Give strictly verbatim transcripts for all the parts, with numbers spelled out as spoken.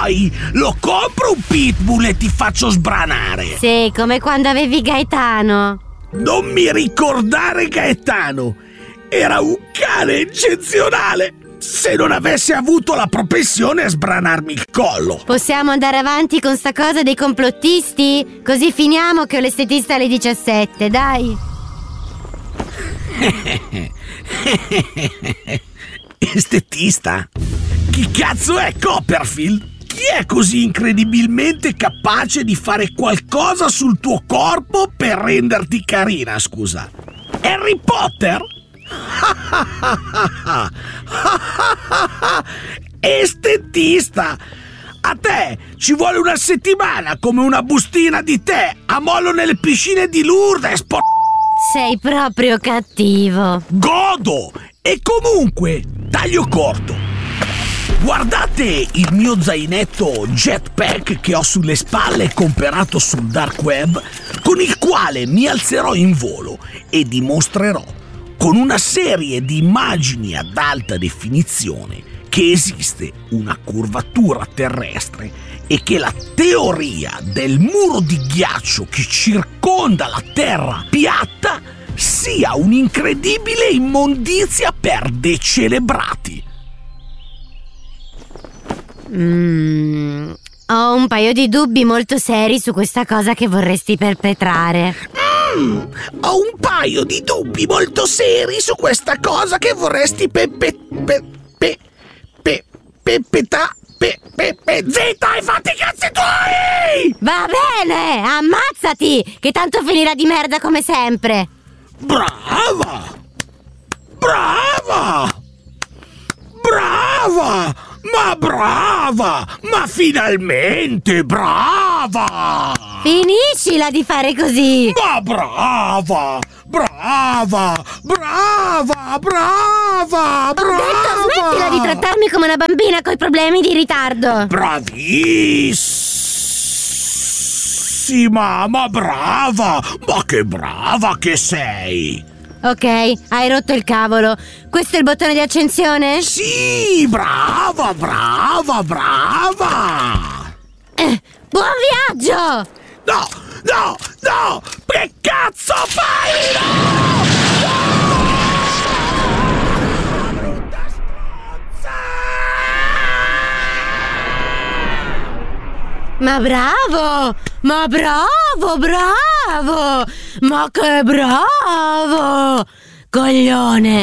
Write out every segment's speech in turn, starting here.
vuoi lo compro un pitbull e ti faccio sbranare. Sì, come quando avevi Gaetano. Non mi ricordare Gaetano, era un cane eccezionale. Se non avesse avuto la propensione a sbranarmi il collo. Possiamo andare avanti con sta cosa dei complottisti? Così finiamo che ho l'estetista alle diciassette, dai. Estetista? Chi cazzo è Copperfield? Chi è così incredibilmente capace di fare qualcosa sul tuo corpo per renderti carina, scusa? Harry Potter? Estetista! A te ci vuole una settimana come una bustina di tè a mollo nelle piscine di Lourdes. Po- Sei proprio cattivo. Godo! E comunque, taglio corto. Guardate il mio zainetto jetpack che ho sulle spalle comprato sul dark web, con il quale mi alzerò in volo e dimostrerò con una serie di immagini ad alta definizione che esiste una curvatura terrestre e che la teoria del muro di ghiaccio che circonda la Terra piatta sia un'incredibile immondizia per decelebrati. Mm, ho un paio di dubbi molto seri su questa cosa che vorresti perpetrare. Mm, ho un paio di dubbi molto seri su questa cosa che vorresti pepe pe pe pe pepeta pe pe pe zitta e fatti i cazzi tuoi! Va bene, ammazzati, che tanto finirà di merda come sempre. Brava! Brava! Brava! Ma brava! Ma finalmente brava! Finiscila di fare così! Ma brava! Brava! Brava! Brava! Brava! Ho detto smettila di trattarmi come una bambina coi problemi di ritardo! Bravissima! Ma brava! Ma che brava che sei! Ok, hai rotto il cavolo. Questo è il bottone di accensione? Sì, brava, brava, brava! Eh, buon viaggio! No, no, no! Che cazzo fai? No! No! Brutta stronza! Ma bravo! Ma bravo, bravo! Ma che bravo! Coglione!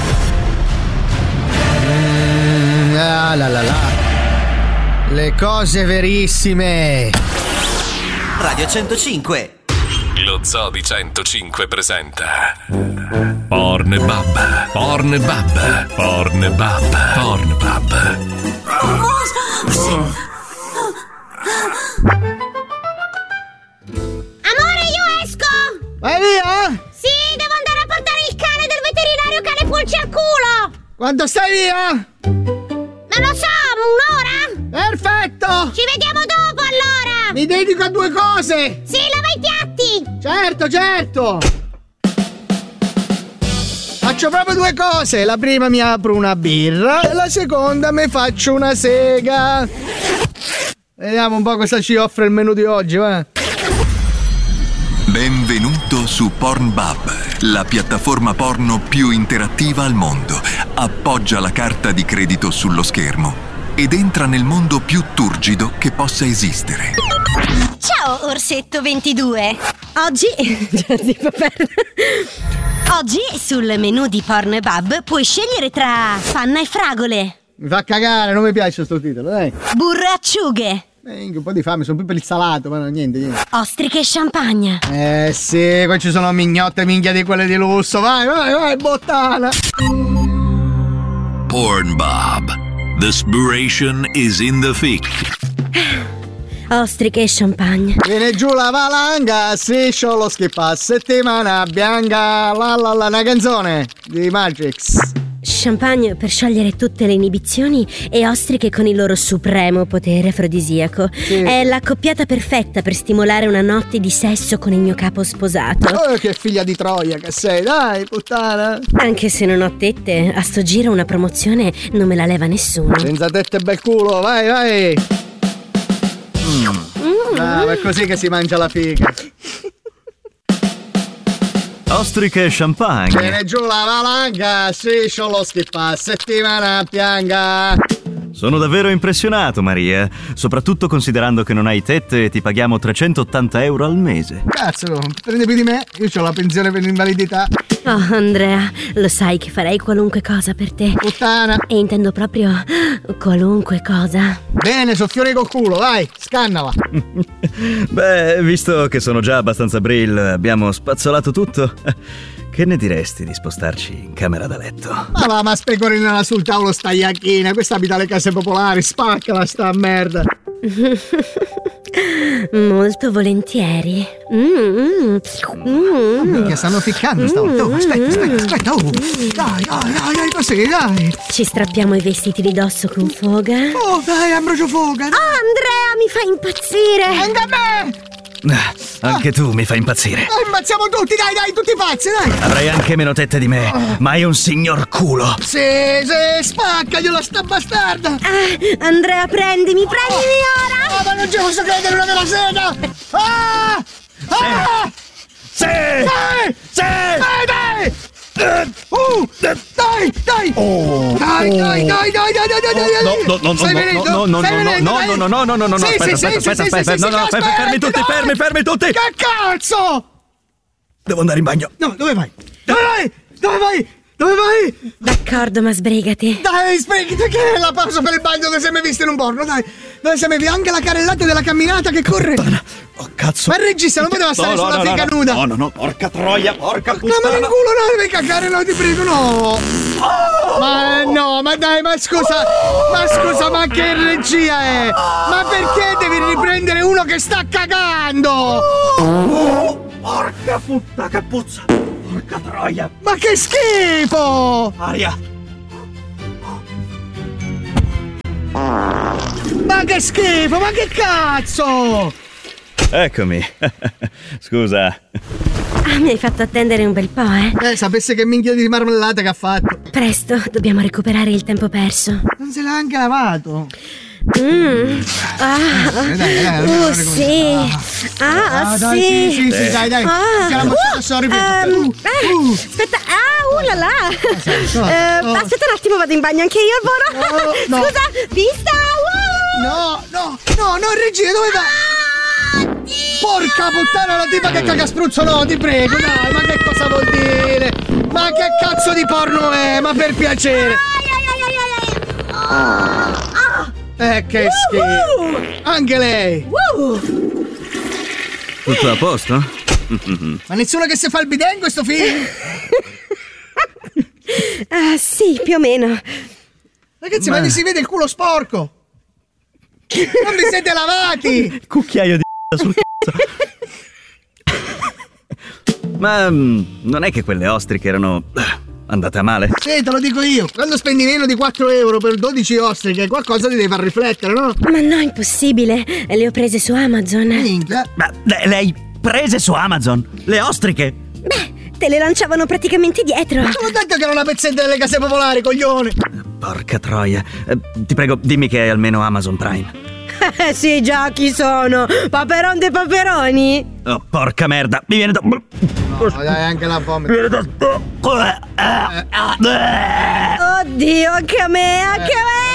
Mm, ah, la, la, la. Le cose verissime. Radio centocinque. Lo Zoo di centocinque presenta Pornbub, Pornbub, Pornbub, Pornbub. Amore, io esco! Vai via? Sì, devo andare a portare il cane del veterinario cane pulci al culo! Quando stai via? Non lo so, un'ora? Perfetto! Ci vediamo dopo allora! Mi dedico a due cose! Sì, lava i piatti! Certo, certo! Faccio proprio due cose. La prima mi apro una birra e la seconda mi faccio una sega. Vediamo un po' cosa ci offre il menù di oggi, va? Benvenuto su Pornbub, la piattaforma porno più interattiva al mondo. Appoggia la carta di credito sullo schermo ed entra nel mondo più turgido che possa esistere. Ciao Orsetto ventidue. Oggi Oggi sul menù di Pornbub puoi scegliere tra panna e fragole, Mi fa cagare, non mi piace sto titolo, dai. burro e acciughe, Eh, un po' di fame, sono più per il salato, ma no, niente, niente. ostriche e champagne. Eh sì, qua ci sono mignotte minchia di quelle di lusso. Vai, vai, vai, bottana. Pornbub. The spiration is in the thick. Ostriche e champagne. Viene giù la valanga, striscio lo schippa, settimana bianca, la la la, una canzone di Matrix. Champagne per sciogliere tutte le inibizioni e ostriche con il loro supremo potere afrodisiaco. Sì. È l'accoppiata perfetta per stimolare una notte di sesso con il mio capo sposato. Oh, che figlia di Troia che sei, dai, puttana. Anche se non ho tette, a sto giro una promozione non me la leva nessuno. Senza tette e bel culo, vai, vai. Mm. Ah, è così che si mangia la figa. Ostriche e champagne. Viene giù la valanga, striscio lo schippa, settimana pianga. Sono davvero impressionato, Maria, soprattutto considerando che non hai tette e ti paghiamo trecentottanta euro al mese. Cazzo, prende più di me? Io ho la pensione per l'invalidità. Oh, Andrea, lo sai che farei qualunque cosa per te. Puttana. E intendo proprio qualunque cosa. Bene, soffiori col culo, vai, scannala. Beh, visto che sono già abbastanza brill, abbiamo spazzolato tutto. Che ne diresti di spostarci in camera da letto? Ma va, ma specorinala sul tavolo sta iacchina. Questa abita alle case popolari, spaccala sta merda. Molto volentieri. Mm, mm. Minchia, stanno ficcando stavolta. Oh, aspetta, aspetta, aspetta. Oh. Dai, dai, dai, dai, così, dai. Ci strappiamo i vestiti di dosso con foga. Oh, dai, Ambrogio Foga. Oh, Andrea, mi fa impazzire. Anche a me. Anche tu mi fai impazzire. Dai, impazziamo tutti, dai, dai, tutti pazzi, dai. Avrai anche meno tette di me, ma è un signor culo. Sì, sì, spaccagliela sta bastarda. Ah, Andrea, prendimi, prendimi ora. Ah, ma non ci posso credere, una della sega. Ah! Ah! Sì! Dai! Sì! Dai, dai! Uh, dai, dai! Oh, dai, dai, dai, dai, dai, dai, dai, dai! No, no, no, no, Stai no, venendo? no, no, Stai no, venendo, no, dai? no, no, no, no, no, no, Sì, aspetta, sì, aspetta, sì, aspetta, sì, aspetta, sì, no, sì, no, sì, fermi, fermi tutti, no! fermi, fermi tutti! Che cazzo? Devo andare in bagno. No, dove vai? Dove vai? Dove vai? Dove vai? D'accordo, ma sbrigati. Dai, sbrigati, che è la pausa per il bagno dove sei mai visto in un porno, dai! Dove sei mai visto? Anche la carrellata della camminata che corre! Oh, cazzo! Ma il regista non poteva stare No, no, sulla no, figa no, nuda! No, no, no, porca troia, porca No, puttana! ma nel culo no, devi cagare, no, ti prego, no! Ma no, ma dai, ma scusa, ma scusa, ma che regia è? Ma perché devi riprendere uno che sta cagando? Oh, porca puttana, che puzza! Porca troia! Ma che schifo! Aria! Ma che schifo, ma che cazzo! Eccomi. Scusa. Ah, mi hai fatto attendere un bel po', eh? Eh, sapesse che minchia di marmellata che ha fatto. Presto, dobbiamo recuperare il tempo perso. Non se l'ha anche lavato. Mm. Ah, dai, dai, dai, oh, dai, sì. Ah, Ah, dai, sì. sì, sì, sì, dai, dai. Ah, Che la mozzata sorry, ehm, uh, eh, uh. Aspetta, ah, uh là là. Cosa? Eh, Oh. Aspetta un attimo, vado in bagno anche io, Oh, Voro. no. Scusa, vista. Uh. No, no, no, no, regia, dove va? Porca puttana, la tipa che caga spruzzo, no, ti prego, dai, ma che cosa vuol dire? Ma che cazzo di porno è? Ma per piacere. Eh, che schifo. Anche lei. Tutto a posto? Ma nessuno che si fa il bidet in questo film? Ah, sì, più o meno. Ragazzi, ma vi si vede il culo sporco. Non vi siete lavati. Cucchiaio di sul cazzo. Ma mm, non è che quelle ostriche erano andate a male? Sì, te lo dico io. Quando spendi meno di quattro euro per dodici ostriche, qualcosa ti deve far riflettere, no? Ma no, impossibile. Le ho prese su Amazon. Minchia. Ma le, le hai prese su Amazon? Le ostriche? Beh, te le lanciavano praticamente dietro. Te l'ho detto che era una pezzetta delle case popolari, coglione. Porca troia. Eh, ti prego, dimmi che hai almeno Amazon Prime. Eh sì, già, chi sono? Paperon dei paperoni? Oh, porca merda, mi viene da... No, dai, anche la vomito. Mi viene da... Oddio, anche a me, anche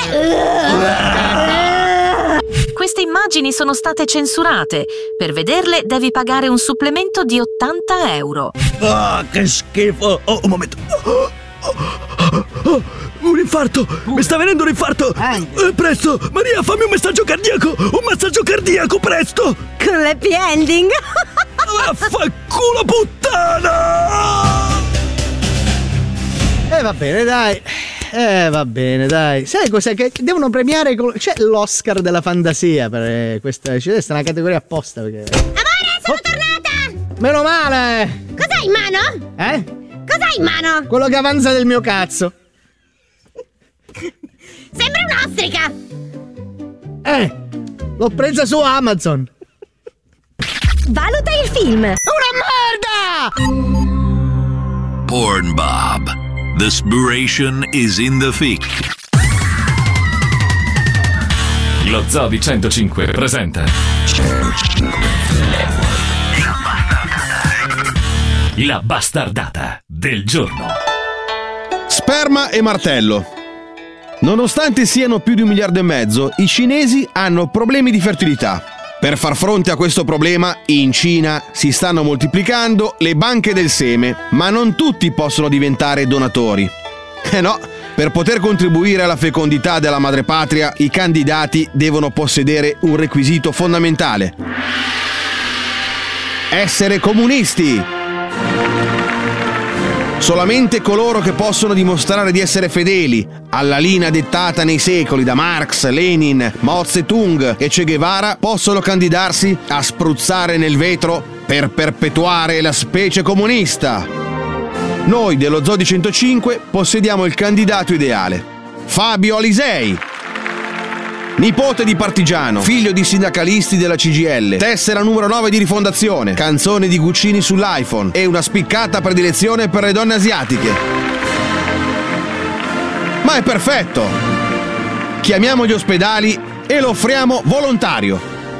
a me! Queste immagini sono state censurate. Per vederle devi pagare un supplemento di ottanta euro. Ah, che schifo! Oh, un momento. Oh, oh, oh, oh, un infarto! Mi sta venendo un infarto! Eh, presto! Maria, fammi un massaggio cardiaco! Un massaggio cardiaco, presto! Con l'happy ending! Vaffanculo, puttana! Eh, va bene, dai. Eh, va bene, dai. Sai cos'è? Che devono premiare. Col... C'è l'Oscar della fantasia per eh, questa. C'è questa è una categoria apposta. Perché... Amore, sono Oh. tornata! Meno male! Cos'hai in mano? Eh? Cos'hai in mano? Quello che avanza del mio cazzo. Sembra un'ostrica! Eh! L'ho presa su Amazon. Valuta il film! Una merda! Porn Bob. The inspiration is in the fic. Gli Lo Zoo di centocinque presenta La bastardata del giorno. Sperma e martello. Nonostante siano più di un miliardo e mezzo, i cinesi hanno problemi di fertilità. Per far fronte a questo problema, in Cina si stanno moltiplicando le banche del seme, ma non tutti possono diventare donatori. Eh no, per poter contribuire alla fecondità della madrepatria, i candidati devono possedere un requisito fondamentale: essere comunisti. Solamente coloro che possono dimostrare di essere fedeli alla linea dettata nei secoli da Marx, Lenin, Mao Zedong e Che Guevara possono candidarsi a spruzzare nel vetro per perpetuare la specie comunista. Noi dello Zoo di centocinque possediamo il candidato ideale: Fabio Alisei. Nipote di partigiano, figlio di sindacalisti della C G I L, tessera numero nove di Rifondazione, canzone di Guccini sull'iPhone e una spiccata predilezione per le donne asiatiche. Ma è perfetto! Chiamiamo gli ospedali e lo offriamo volontario.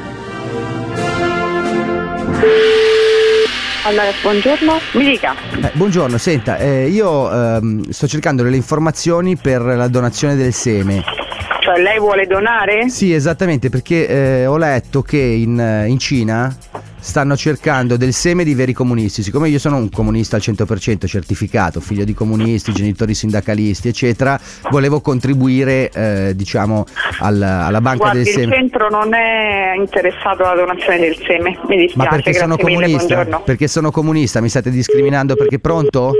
Allora, buongiorno, mi dica. Eh, buongiorno, senta, eh, io ehm, sto cercando delle informazioni per la donazione del seme. Cioè lei vuole donare? Sì, esattamente, perché eh, ho letto che in, in Cina stanno cercando del seme di veri comunisti. Siccome io sono un comunista al cento per cento certificato, figlio di comunisti, genitori sindacalisti, eccetera, volevo contribuire, eh, diciamo, al, alla banca Guardi, del seme. Il centro non è interessato alla donazione del seme, mi dispiace. Ma perché sono grazie mille, comunista? buongiorno. Perché sono comunista, mi state discriminando perché pronto?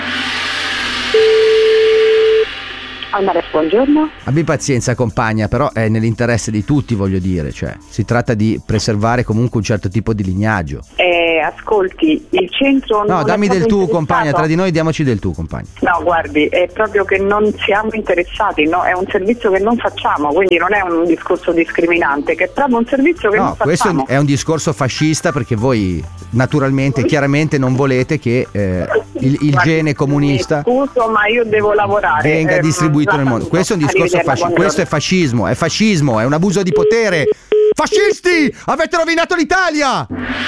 Allora, buongiorno. Abbi pazienza, compagna, però è nell'interesse di tutti, voglio dire, cioè si tratta di preservare comunque un certo tipo di lignaggio. Eh, ascolti, il centro No, non dammi è del tu, interessato. compagna, tra di noi diamoci del tu, compagna. No, guardi, è proprio che non siamo interessati, no? È un servizio che non facciamo, quindi non è un discorso discriminante, che è proprio un servizio che No, non questo facciamo. è un discorso fascista perché voi naturalmente, chiaramente non volete che eh, il, il Guardi, gene comunista mi scuso, ma io devo lavorare. venga Eh, distribuito la nel mondo. saluto. Questo è un discorso Arrivederla, fascista. Questo è fascismo, è fascismo, è un abuso di potere. Fascisti! Avete rovinato l'Italia!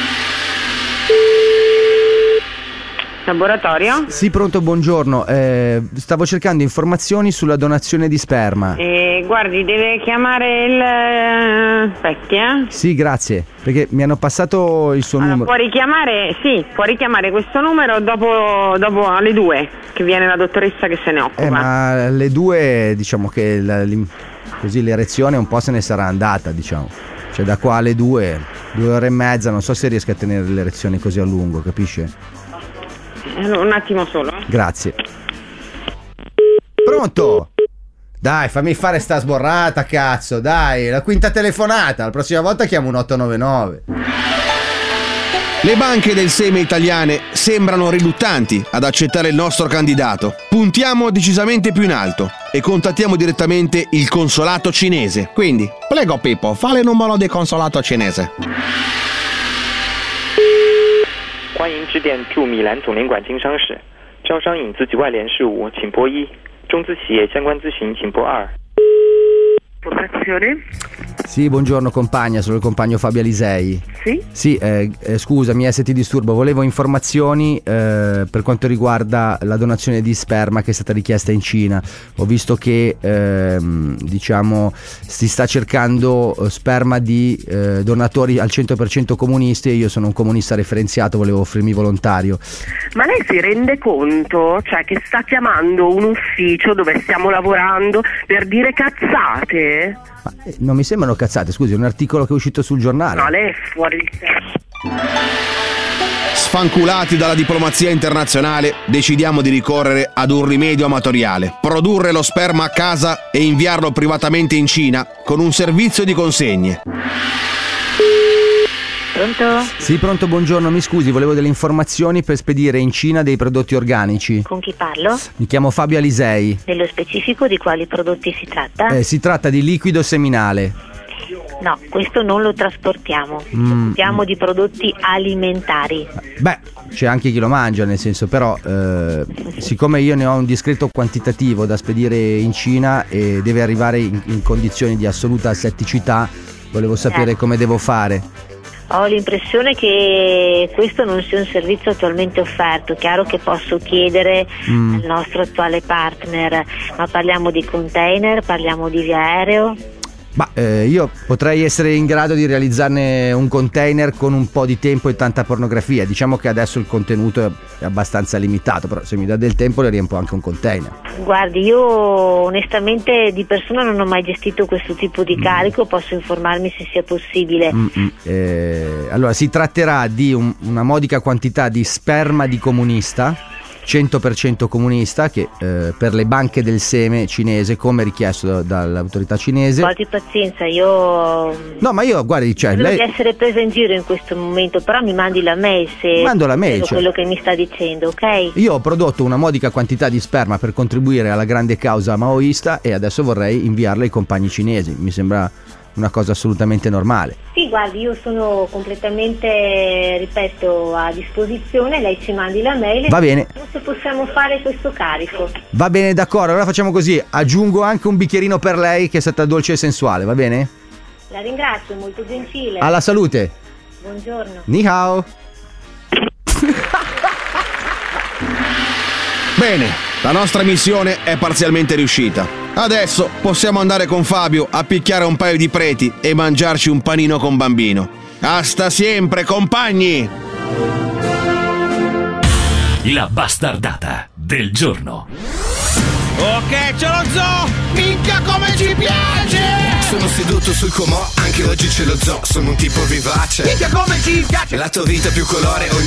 Laboratorio? Sì, pronto, buongiorno. Eh, stavo cercando informazioni sulla donazione di sperma. Eh, guardi, deve chiamare il Specchi, eh? Sì, grazie, perché mi hanno passato il suo Allora, numero. può richiamare, sì, può richiamare questo numero dopo, dopo alle due, che viene la dottoressa che se ne occupa. Eh, ma alle due, diciamo che la- l'im- così l'erezione un po' se ne sarà andata, diciamo. Cioè da qua alle due, due ore e mezza, non so se riesco a tenere l'erezione così a lungo, capisce? Un attimo solo. Grazie. Pronto? Dai, fammi fare sta sborrata, cazzo, dai, la quinta telefonata, la prossima volta chiamo un otto nove nove. Le banche del seme italiane sembrano riluttanti ad accettare il nostro candidato. Puntiamo decisamente più in alto e contattiamo direttamente il consolato cinese. Quindi, prego Pippo, fa il numero del consolato cinese. 欢迎致电驻米兰总领馆经商室，招商引资局外联事务，请拨一；中资企业相关咨询，请拨二。 Sì, buongiorno compagna, sono il compagno Fabio Alisei. Sì? Sì, eh, eh, scusami se ti disturbo, volevo informazioni eh, per quanto riguarda la donazione di sperma che è stata richiesta in Cina. Ho visto che ehm, diciamo si sta cercando sperma di eh, donatori al cento per cento comunisti e io sono un comunista referenziato, volevo offrirmi volontario. Ma lei si rende conto, cioè, che sta chiamando un ufficio dove stiamo lavorando per dire cazzate? Ma, eh, non mi sembrano cazzate, scusi, è un articolo che è uscito sul giornale. No, lei è fuori di testa. Sfanculati dalla diplomazia internazionale, decidiamo di ricorrere ad un rimedio amatoriale: produrre lo sperma a casa e inviarlo privatamente in Cina con un servizio di consegne. Pronto? Sì, pronto, buongiorno, mi scusi, volevo delle informazioni per spedire in Cina dei prodotti organici. Con chi parlo? Mi chiamo Fabio Alisei. Nello specifico di quali prodotti si tratta? Eh, si tratta di liquido seminale. No, questo non lo trasportiamo, ci Mm. occupiamo di prodotti alimentari. Beh, c'è anche chi lo mangia, nel senso, però eh, siccome io ne ho un discreto quantitativo da spedire in Cina e deve arrivare in, in condizioni di assoluta asetticità, volevo sapere Eh. come devo fare. Ho l'impressione che questo non sia un servizio attualmente offerto. Chiaro che posso chiedere Mm. al nostro attuale partner, ma parliamo di container, parliamo di via aereo? Ma eh, io potrei essere in grado di realizzarne un container con un po' di tempo e tanta pornografia. Diciamo che adesso il contenuto è abbastanza limitato, però se mi dà del tempo le riempo anche un container. Guardi, io onestamente di persona non ho mai gestito questo tipo di carico, posso informarmi se sia possibile. Mm-mm. Eh, allora, si tratterà di un- una modica quantità di sperma di comunista, cento per cento comunista, che eh, per le banche del seme cinese, come richiesto da- dall'autorità cinese. Porti pazienza, io No, ma io, guardi, cioè, credo lei... di essere presa in giro in questo momento, però mi mandi la mail se Mando la mail, vedo cioè. quello che mi sta dicendo, ok? Io ho prodotto una modica quantità di sperma per contribuire alla grande causa maoista e adesso vorrei inviarla ai compagni cinesi. Mi sembra una cosa assolutamente normale. Sì, guardi, io sono completamente, ripeto, a disposizione, lei ci mandi la mail e Va bene. vediamo se possiamo fare questo carico. Va bene, d'accordo, allora facciamo così. Aggiungo anche un bicchierino per lei che è stata dolce e sensuale, va bene? La ringrazio, molto gentile. Alla salute. Buongiorno. Ni hao. Bene, la nostra missione è parzialmente riuscita. Adesso possiamo andare con Fabio a picchiare un paio di preti e mangiarci un panino con bambino. Hasta sempre, compagni! La bastardata del giorno. Ok, ce lo zoo! Minchia come ci piace! Sono seduto sul comò, anche oggi ce lo zoo. Sono un tipo vivace. Minchia come ci piace! La tua vita più colore, ogni